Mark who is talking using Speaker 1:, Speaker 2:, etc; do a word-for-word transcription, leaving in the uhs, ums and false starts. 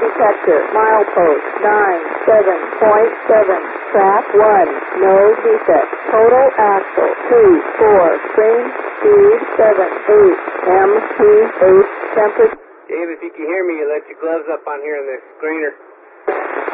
Speaker 1: detector, milepost nine seven point seven, track one, no defect, total axle two four, spring speed seven eight, M P eight, temperature.
Speaker 2: Dave, if you can hear me, you let your gloves up on here in the screener.